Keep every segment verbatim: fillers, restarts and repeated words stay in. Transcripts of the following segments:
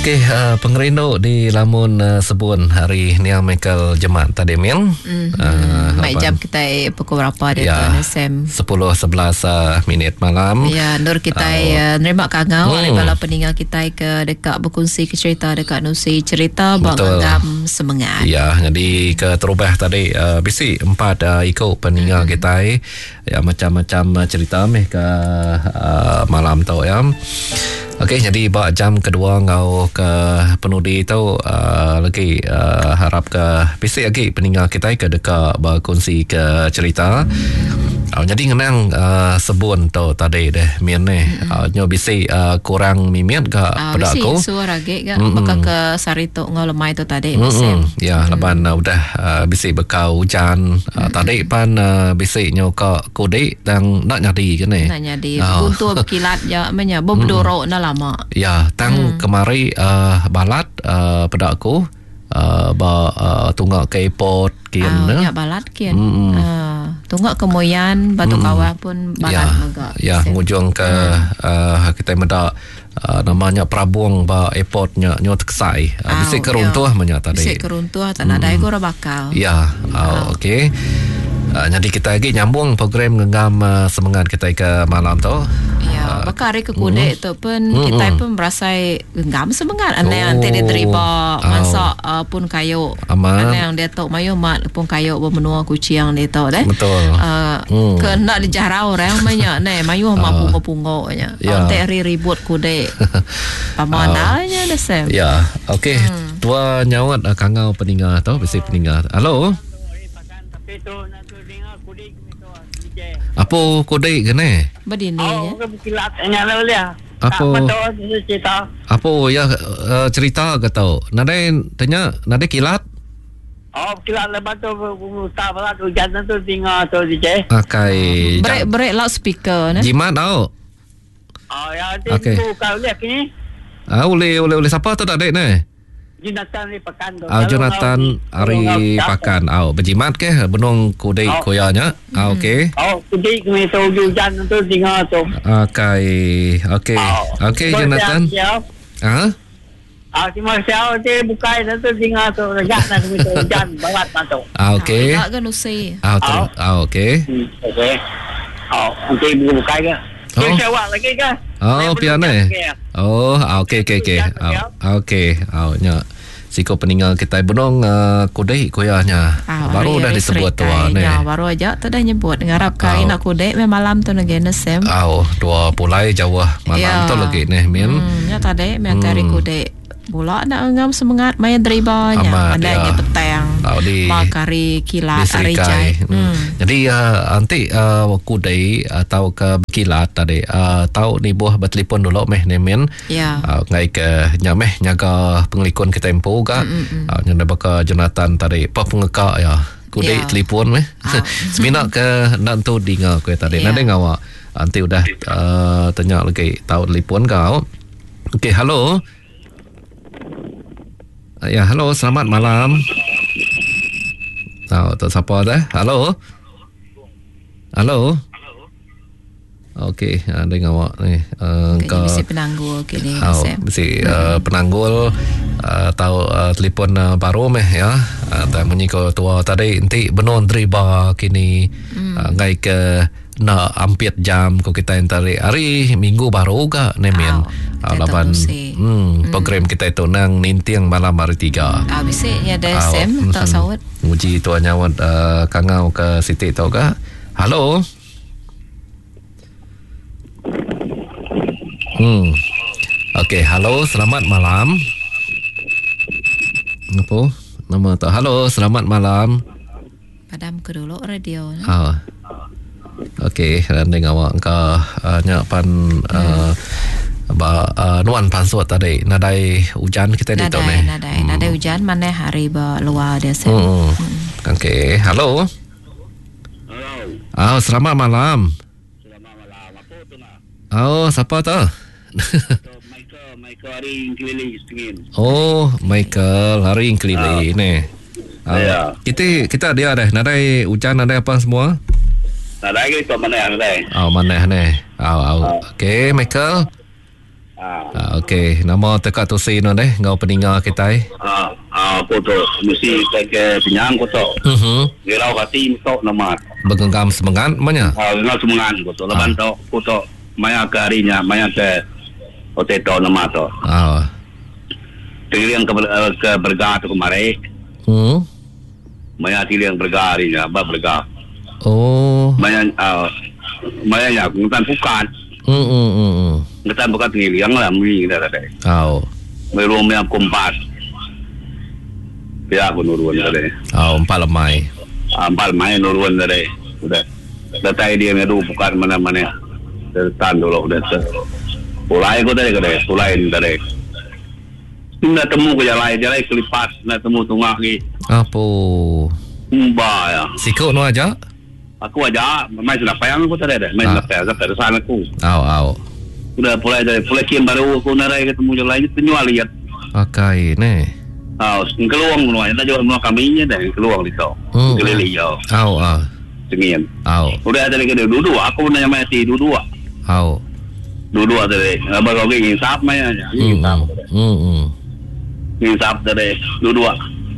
Okey, uh, pengerindu di Lamun uh, Sebun hari ni Michael Jemaat tadi Min. Mm-hmm. Uh, Baik jam kita pukul berapa dia ya, tu N S M? sepuluh sebelas uh, minit malam. Ya, Nur kita uh, uh, nerima kagau hmm. daripada peninggal kita ke dekat berkongsi ke cerita dekat Nusi cerita bangam semangat. Ya, jadi ke terubah tadi uh, bisi empat uh, ikut peninggal hmm. kita ya macam-macam cerita meh ke uh, malam tu ya. Okey, jadi bak jam kedua ngau ke penudi tu uh, lagi uh, harap ke bisi lagi peninggal kita ke dekat berkongsi ke cerita. Uh, jadi ngenang uh, Sebun tu tadi deh Min ni uh, nyo bisi uh, kurang mimit ke uh, pada aku. Bisi suara ge ke bakal ke Sarito ngau lemai tu tadi mesin. Ya, leban uh, udah uh, bisi bekau hujan uh, tadi pan uh, bisi nyo ke kode dan nak nyadi ke ni. Nak nyadi. Uh. Untuk kilat ya menya bobdoro na lama. Ya, tang hmm. kemari uh, balat uh, pada aku uh, ba uh, tunggak ke airport kian oh, ya balat kian. Hmm. Uh, tunggak ke Moyan Batu hmm. Kawah pun balat ya, juga. Ya, ngujung ke hmm. uh, kita meda uh, namanya Prabuang ba airportnya nyo teksai. Uh, bisi keruntuh menya tadi. Bisi keruntuh tanah hmm. dai gora bakal. Ya, uh, okey. Uh, jadi kita lagi nyambung program genggam uh, semangat kita ke malam tu. Ya, uh, bakal hari ke kude mm, tu pun mm, kita mm. pun merasa genggam semangat. Ane yang tidak terima masak uh, pun kayu. Ane yang dia tahu mayu mat pun kayu bermenua kucing dia tahu deh. Betul. Uh, mm. Ke nak dijarau orang banyak ne mayu ma pungo-pungo-nya. Ya. Ante ribut kude. Pamananya dah sem. Ya, okey. Hmm. Tua nyawat uh, kangau peninggal tu, bisi peninggal. Halo. Apa kode kene? Berdini oh, ya. Kilat nyala dia. Apa? cerita. Apa ya uh, cerita ke tau? Nade tanya, nade kilat? Oh, kilat lepas tu tak berat hujan tu tinggal tu D J. Okey. Break break loudspeaker ne. Jimat tau. Oh, ya tu okay. Kau lihat ni. Ah, boleh boleh boleh siapa tu tak dek ni? Jonathan Ari Pakan tu. Ah, Jonathan Ari Pakan. Au, berjimat ke benung kudai oh. koyanya. Ah, okey. Oh, kudai kami tu hujan tu tinggal tu. Okey. Okey. Oh. Okey, Jonathan. Ah? Ah, cuma saya tu bukai tu tinggal tu rejak nak kami tu hujan barat tu. Ah, okey. Tak kan usi. Ah, ah, okey. Okey. Oh, nanti bukai ke? Oh. Saya awak lagi ke? Oh, piano. Oh, okey okey okey. Okey. Oh, nya. Siko peninggal kita benong uh, kudai koyahnya. Ah, baru dah disebut tua ni. Ya, baru aja tu dah nyebut ngarap kai nak kudai me malam tu nage nesem. Oh, dua pulai jauh malam ya. Tu lagi ni Min. Hmm, ya tadi me antari kudai. Bola nak ngam semangat main dribanya adanya ya. Petang oh, di makari kilat arijai hmm. Jadi uh, nanti uh, kudai atau ke kilat tadi uh, tahu ni buah bertelefon dulu meh nemen ya uh, ngai ke nyameh nyaga pengelikon ke tempo ga uh, nyanda baka Jonathan tadi apa pengeka ya kudai ya. Telefon meh oh. Semina ke nak tu dinga ke tadi ya. Nade ngawa nanti udah uh, tanya lagi tahu telefon kau. Okey, halo. Ya, halo, selamat malam. Tahu tu siapa dah? Halo. Halo. Okey, ada ngawak ni. Uh, okay, mesti penanggul kini. Oh, mesti uh, penanggul uh, tahu uh, telefon uh, baru meh ya. Uh, tak menyiko tua tadi nanti benon driba kini hmm. uh, ngai ke na hampir jam ko kita entari hari minggu baru ga nemen oh, laban hmm, program kita itu nang nintiang malam hari tiga ah bisi ya ada sem tak sawat muji tua nyawat uh, kangau ke siti tau ga. Halo. Hmm. Okey, halo, selamat malam. Apa nama tu? Halo, selamat malam. Padam ke dulu radio. Ah. Okey, dan dengan awak ka uh, nyapan uh, ba uh, nuan pansut tadi nadai hujan kita di tahun ni. Nadai, hmm. nadai hujan mana hari ba luar dia sen. Hmm. hmm. Okey, halo. Halo. Oh, selamat malam. Selamat malam. Apa tu nak? Oh, siapa tu? Michael, Michael hari keliling setengin. Oh, Michael hari keliling ni. Ah, ya. Kita kita dia dah nadai hujan nadai apa semua? Nadai ke mana yang nadai? Oh, mana ni? Oh, oh. Okey, Michael. Ah, okey, nama teka tu si no deh, ngau peninga kita eh. Ah, ah, foto mesti ke penyang foto. Mhm. Gerau hati foto nama. Begenggam semangat mana? Ah, ngau semangat foto. Leban to foto maya ke harinya, maya ke potato nama to. Ah. Tiliang ke ke berga tu kemarin. Hmm. Maya tiliang berga harinya, ba berga. Oh. Maya ah maya ya ngutan bukan. Hmm hmm hmm. Ngutan bukan tiliang lah mui kita ada. Oh. Merum yang kompas. Pihak penuruan tadi. Oh, empat lemai. Ampal main nuruan tadi. Udah. Datai dia meru bukan mana-mana. Tan dulu udah. Pulai ko tadi kadai, pulai tadi. Nak temu ko jalai, jalai kelipat, nak temu tungak lagi. Apa? Mbak ya. Sikau no aja? Aku aja, main sudah payang aku tadi dah. Main sudah payang sampai depan aku. Aw, aw. Udah pulai dari pulai kian baru aku narai ketemu jalai ni penjual lihat. Pakai ne. Ah, keluang nuai, tak jual nuai kaminya dah keluang di tau. Keliling jauh. Aw, aw. Sengien. Aw. Udah ada lagi dua-dua. Aku nanya mati dua-dua. Aw. Dua-dua tadi. Baru lagi insaf maya. Insaf. Hmm hmm. Insaf tadi. Dua-dua.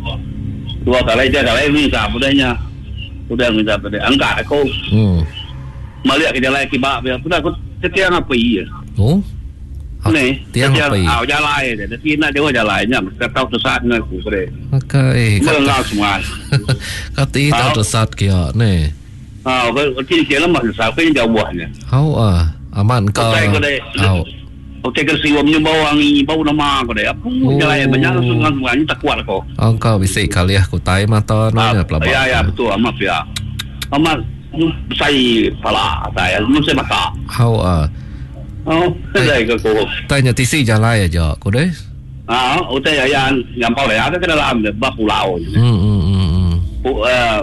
Dua kali dia kali insaf udahnya. Udah insaf tadi. Angkat aku. Hmm. Melihat ke jalan kibak dia. Sudah aku setiap apa iya. Oh. Ni. Tiang apa iya? Ah, jalan dia. Tapi nak dia jalannya. Kita tahu sesat nak aku tadi. Pakai. Mengal semua. Kata tahu tersat kia ne. Ah, kalau kira-kira mah sesat kan jauhnya. Aw ah. Aman kau. Aw. Okey kalau siwamnya bau wangi, bau nama aku deh. Apa jalan banyak sungai semuanya tak kuat kau. Engkau bisa kali aku tai mata nanya pelabak. Ya ya betul amat ya. Amat saya pala saya nu saya mata. How ah. Oh, saya ke kau. Tanya tisi jalan aja aku deh. Ah, utai yang yang pau ya ke dalam bab pulau. Hmm hmm hmm. Pu eh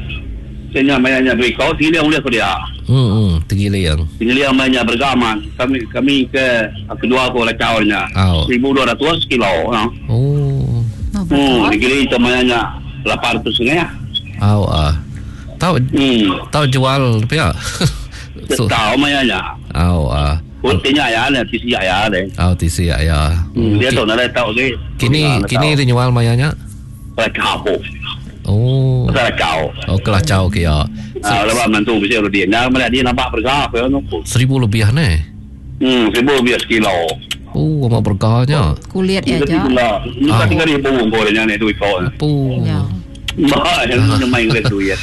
kenya mayanya berikau tidak boleh kau dia. Hmm hmm tinggi yang. Tinggi yang mayanya bergaman. Kami kami ke kedua aku lacaunya. seribu dua ratus kilo. Oh. Hmm, dikira itu mayanya lapan ratus ya. Aw ah. Tahu hmm. tahu jual apa ya? So, tahu mayanya. Aw ah. Putihnya ya, ada tisi ya deh. Aw tisi ya. Hmm, dia tahu nak tahu ke. Kini kini dijual mayanya? Lacau. Oh. Lacau. Oh kelacau kia. Ah, lepas mantu bisa lu dia. Nah, melihat dia nampak berkah apa tu? Seribu lebih ne. Hmm, seribu lebih sekilo. Oh, mau berkahnya. Kulit ya aja. Ini tiga ribu gorengnya ni duit kau. Oh. Bah, yang main duit duit.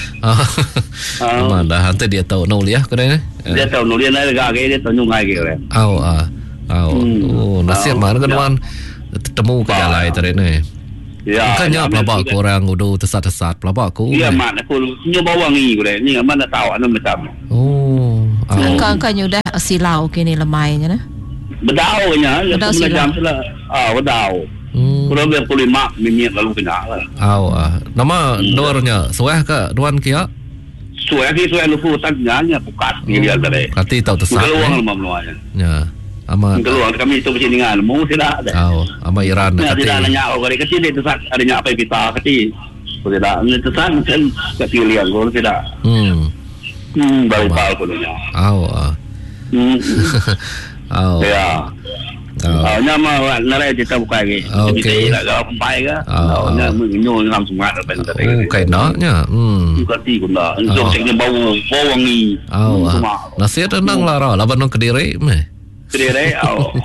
Ah. Mana hantar dia tahu nulis ya kedai. Dia tahu nulis nak gak dia tahu nyungai ke. Aw ah. Aw. Oh, nasib mana kan wan temu ke jalan tadi ni. Ya. Bukannya pelabak aku orang udah tesat-tesat pelabak aku. Iya, mak aku nyoba wangi aku deh. Ni mana tahu anu macam. Oh. Engkau-engkau nyudah silau kini lemainya nah. Bedaunya, ya sembilan jam sudah. Ah, bedau. Hmm. Kalau dia puluh lima minit lalu kena lah. Aw ah. Nama dornya suah ke duan kia? Suah ki suah lufu tanya bukat ni dia tadi. Kati tahu tesat. Keluar lemah meluanya. Ya. Ama keluar kami itu mesti dengan mu tidak ada. Aw, ama Iran kati. Tidak nanya orang kecil dia tesat adanya apa kita kecil. Tidak, ni tesat kan kecil liang gol tidak. Hmm. Hmm, baru pal punya. Aw ah. Hmm. Aw. Ya. Oh, nama nara kita buka lagi. Okey. Kita nak sampai ke? Oh, nak mengenyo dalam semangat apa tadi. Oh, kayak naknya. Hmm. Bukati guna. Untuk seknya bau bau wangi. Oh. Nasi rendang lara, laban nang Kediri meh. Kediri. Oh.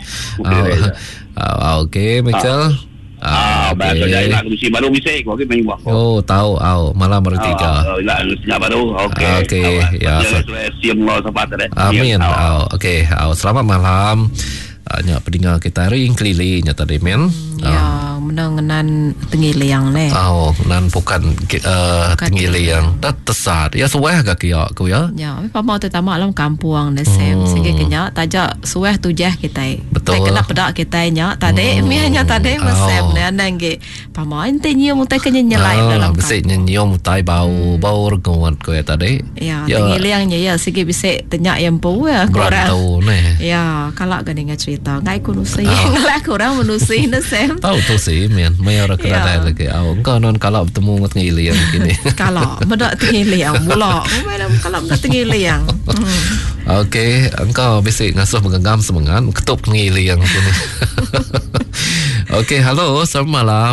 Oh, okey, Michael. Ah, baru jadi nak mesti baru bisa kau ke main buat. Oh, tahu. Oh, malam bertiga. Oh, lah, nak baru. Okey. Okey, ya. Siap Allah sempat dah. Amin. Oh, okey. Oh, selamat malam. Nya pendengar kita ring kelilingnya tadi men. Ya, menangan tinggi liang le. Oh, nan bukan uh, tinggi liang. Dat tesat. Ya suah gak kia aku ya. Ya, apa mau terutama dalam kampung le sem sehingga kenya tajak suah tujah kita. Betul. Kena pedak kita nya tadi mi hanya tadi mesem ne nange. Pama ente nyium utai kenya nyelai dalam. Bisa nyium utai bau bau reguan ko ya tadi. Ya, tinggi liangnya ya sehingga bisa tenyak yang pau ya korang. Tahu ne. Ya, kalau gak dengar cerita ngai ku nusi. Ngai korang menusi ne sem. Tahu tu sih men, mayor kerana lagi. Oh, engkau non kalau bertemu ngat ngili yang kini. Kalau, bedak tinggi liang, mula. Kalau bedak tinggi liang. Okey, engkau bisik ngasuh mengenggam semangat, ketup ngili yang tu ni. Okey, halo, selamat malam.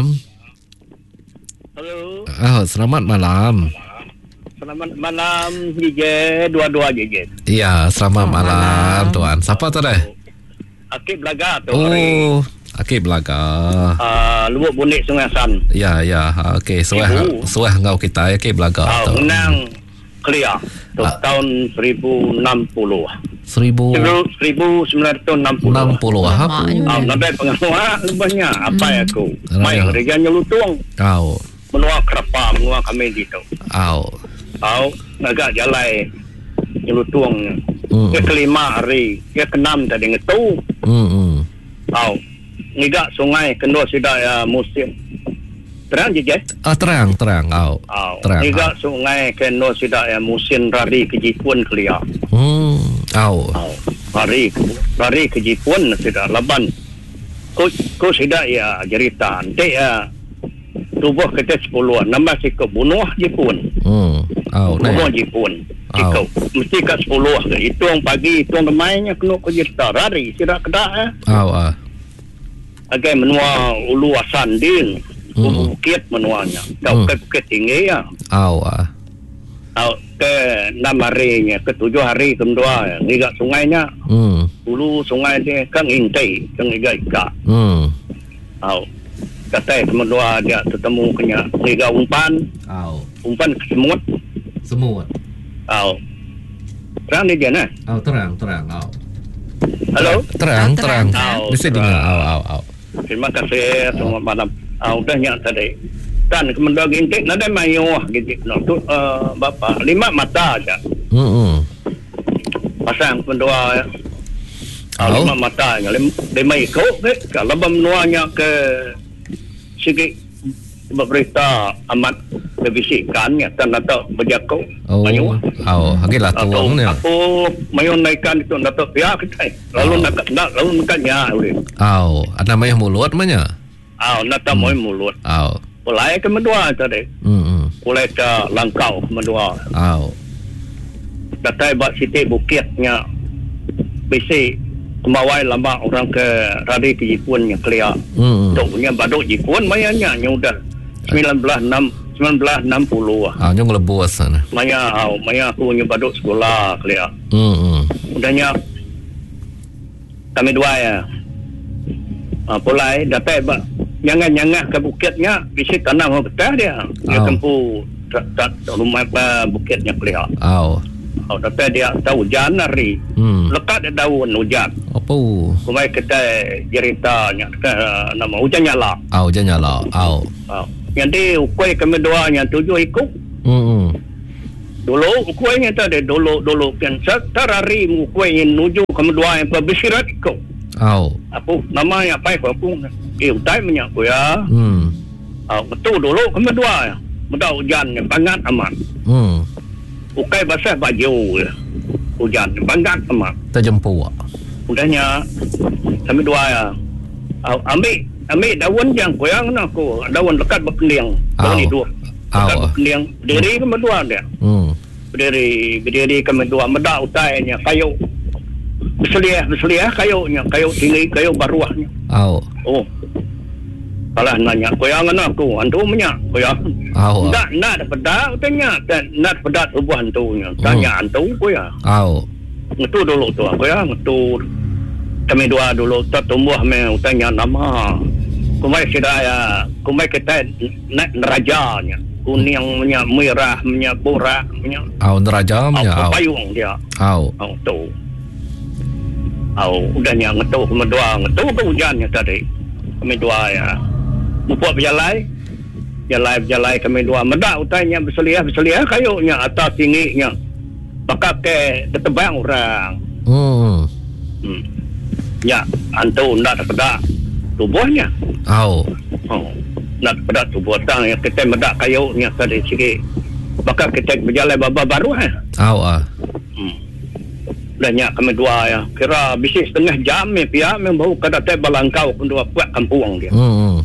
Halo. Oh, selamat malam. Selamat malam, J J. Dua-dua J J. Ya, selamat oh, malam, malam, tuan. Siapa tu dah? Akib Belaga tu. Oh, Akib Belaga. Uh, Lubuk Bunik Sungai San. Ya, ya. Okey, suah suah ngau kita Akib Belaga uh, tu. Menang clear tu uh. tahun seribu enam puluh. Seribu seribu sembilan ratus enam puluh. Enam puluh ah. Ah, nabai pengaruh lebihnya apa ya aku. Mai kerja nyelutung. Au. Menua kerapa, menua kami di tu. Au. Au, agak jalai nyelutung. Mm. Ke kelima hari, ke keenam tadi ngetu. Hmm. Hmm. Au. Ngigak sungai kendua sudah ya musim. Terang je je. Ah terang, terang. Au. Au. Terang. Ngigak sungai kendua sudah ya musim rari ke Jepun kelia. Hmm. Au. Au. Rari rari ke Jepun sudah laban. Ko ko sudah ya cerita. Nanti ya tubuh kita sepuluh nama sikap bunuh Jepun. Hmm. Au. Bunuh Jepun. Sikap mesti kat sepuluh ke. Itu yang pagi itu yang mainnya kena ke cerita rari sudah kedak eh. Au ah. Agai menua ulu asan din. Hmm. Bukit menuanya. Kau hmm. ke bukit tinggi ya. Au ah. Au ke enam harinya, ke tujuh hari kedua ngigak sungainya. Hmm. Ulu sungai dia kan intai, kan ngigak ika. Hmm. Au. Kata kedua dia ketemu kena ngigak umpan. Au. Umpan ke semut. Semut. Au. Terang dia nah. Au terang, terang. Au. Halo. Terang, terang. Au. Bisa dengar. Au, au, au. Terima kasih selamat malam. Au dah nyak tadi. Dan kemudian intik nada mayo gitu. No tu uh, bapa lima mata aja. Hmm. Pasang pendua ya. Oh. Lima mata nya lima ikut ke kalau menuanya ke sikit berita amat kebisikkannya dan atau berjaku oh mayo. Oh hagilah tuang ni. Aku mayo naikkan itu datuk ya kita lalu nak nak lalu naknya boleh. Oh ada mayo mulut mana? Oh nak tak mayo mulut. Oh mulai ke medua tadi. Hmm. Mulai ke langkau medua. Oh. Datai bak sitik bukitnya bisi kemawai lama orang ke rari ke Jepun yang kelia. Hmm. Tok punya baduk Jepun mayanya nyudah sembilan belas enam puluh ah. Ah nyong lebus sana. Maya au maya aku punya baduk sekolah kelia. Hmm. Udahnya kami dua ya. Ah pulai datai bak nyangah-nyangah ke bukitnya bisi tanam betah dia. Dia oh. Tempu tak rumah bukitnya kelia. Oh. Oh, tapi dia tahu hujan hari. Hmm. Lekat ada daun hujan. Apa? Kumai kita ceritanya nama hujan nyala. Ah, hujan nyala. Au. Oh. Jadi ukui kami dua yang tujuh ikut. Hmm. Dulu ukuinya tadi dulu dulu kan seterari ukui yang nuju kami dua yang berbisirat ikut. Au. Apa namanya apa aku? Eh, utai menyak ya. Hmm. Oh, betul dulu kami dua ya. Mudah hujan yang bangat amat. Hmm. Ukai basah baju hujan banggat amat terjemput. Udahnya kami dua ya ambil ambil daun yang koyang aku daun dekat berkeliang daun itu dekat berkeliang berdiri kami dua dia hmm. berdiri berdiri kami dua medak utainya kayu berseliah berseliah kayunya kayu tinggi kayu baruahnya oh oh kalau nanya koyang aku antu menyak koyang oh, nak nak pedak tanya dan nak pedak tubuh antunya tanya antu koyang oh itu dulu tu koyang itu kami dua dulu tertumbuh me tanya nama kumai sedaya kumai kita nak nerajanya kuning punya merah punya borak punya oh neraja punya oh payung dia oh oh tu oh udahnya ngetu kami dua ngetu ke hujannya tadi kami dua ya buat berjalai jalai berjalai kami dua medak utainya berseliah berseliah kayunya atas tingginya maka ke ketebang orang hmm. hmm. Ya antu nak pedak tubuhnya oh oh nak pedak tubuh tang yang kita medak kayunya tadi sikit maka kita berjalai baba baru eh oh ah hmm. Dahnya kami dua ya kira bisnis setengah jam ya pihak memang kada teh balangkau kedua buat kampung dia hmm.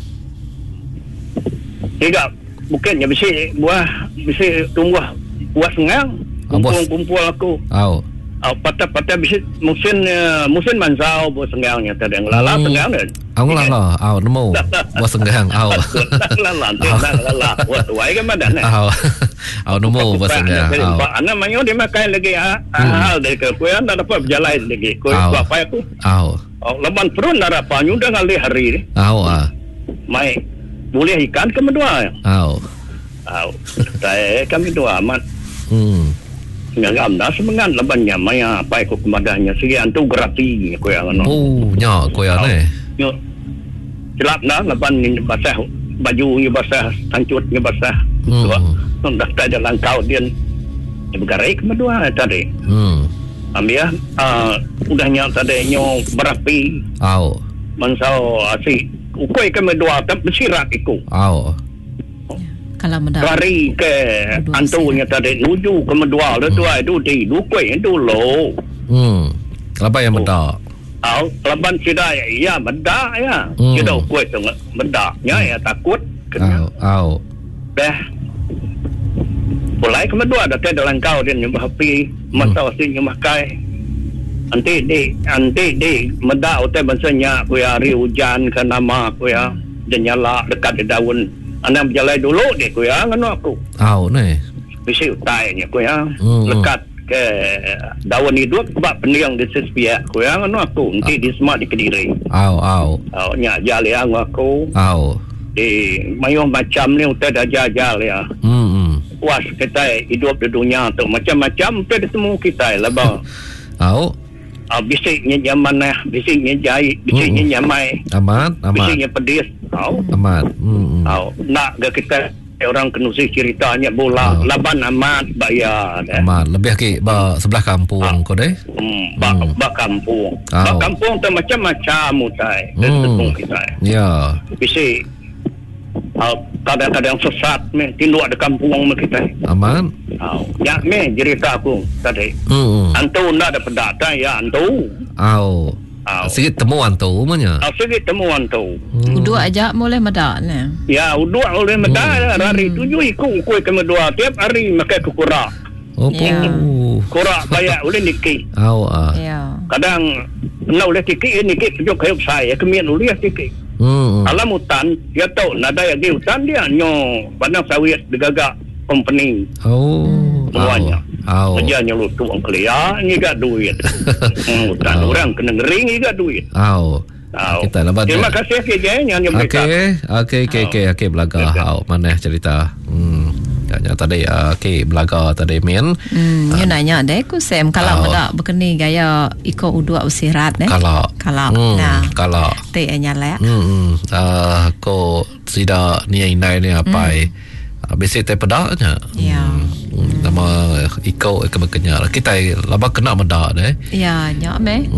Tiga bukannya bisa buah bisa tumbuh buah sengang kumpul-kumpul aku. Oh. Oh, patah-patah bisit musim uh, musim mansau bo senggangnya tadang lala hmm. senggang ni. Ang lala, aw nemu. Bo senggang aw. Lala, lala, lala. Buat wai kan badan ni. Aw. Aw nemu bo senggang. Aw. Ana manyo dia makan lagi hal dari ke kuan dah dapat berjalan lagi. Kau apa aku? Aw. Oh, leban perun dah apa nyudah ngali hari ni. Aw ah. Mai boleh ikan ke medua. Aw. Aw. Saya kami dua amat. Hmm. Ngam dah semengan lebannya maya apa ikut kemadanya sekian tu gratis ko yang ano. Oh, nya ko yang ni. Yo. Silap dah leban ni basah baju ni basah, tancut ni basah. Tu. Hmm. Dah tak ada langkau dia. Dia bergarai ke medua tadi. Hmm. Ambil ah udahnya tadi nyo berapi. Au. Mansau asik. Ukoi ke medua tak bersirat ikut. Au. Kalau mendak lari ke antunya tadi nuju ke medua le tu ai tu di du kuih tu lo. Hmm. Kelapa yang mendak. Au, laban sidai ya mendak ya. Hmm. Kita kuih tu mendaknya ya takut. Au, au. Dah. Mulai ke medua dah ada dalam kau dia nyembah api masa wasi nyembah kai. Anti di anti di mendak utai bansanya ku ya hari hujan ke nama ku ya dan nyala dekat di daun. Anak berjalan dulu deh ku ya ngano aku. Au ni. Bisi utainya ku ya. Hmm. Lekat ke daun hidup sebab pendiang di sespiak ku ya ngano aku nanti di semak di Kediri. Au au. Au nya jali ang aku. Au. Di mayung macam ni utai dah jajal ya. Hmm. Puas kita hidup di dunia tu macam-macam utai ditemu kita lah bang. Au. Ah, bisiknya zaman nah, bisiknya jahit, bisiknya hmm. nyamai. Amat, amat. Bisiknya pedis. Au. Amat. Hmm. Au. Nak ke kita orang kenusi ceritanya bola oh. Laban amat bayar eh. Amat lebih ke ba sebelah kampung oh. Kau deh hmm ba, hmm. ba kampung oh. Ba kampung tu macam-macam utai hmm. kita ya bisi uh, kadang-kadang sesat meh tinduk ada kampung meh kita aman oh. Ya meh cerita aku tadi hmm. Antu nak ada pendata ya antu au oh. Sikit temuan tu mana? Oh, sikit temuan tu. Hmm. Uduk aja boleh medak ni. Ya, uduk boleh medak. Hmm. Hari tujuh ikut kuih ke medua. Tiap hari makan ke kurak. Oh, ya. Kurak bayar boleh nikik. Au ah. Ya. Kadang nak boleh nikik, nikik tujuh kayup saya. Kemian boleh nikik. Hmm. Alam hutan, dia tahu nada yang di hutan dia nyo pandang sawit digagak company. Oh. Semuanya. Au. Kerja nyeluk tuang kelia, ngigat duit. Hmm, hutan orang kena ngering ngigat duit. Au. Au. Kita lepas terima kasih kejadian yang mereka. Okey, okey, okey, okey, okey, belaga. Au, mana cerita? Hmm. Tanya tadi, okey, belaga tadi min. Hmm, you nanya deh, ku sem kalau medak berkeni gaya iko uduk usirat eh. Kalau. Kalau. Hmm, nah. Kalau. Te nyala. Hmm. Ah, ko sida ni inai ni apa? Besi teh pedaknya. Ya. Nama ikau ke bekenya. Kita laba kena medak deh. Ya, nyak meh.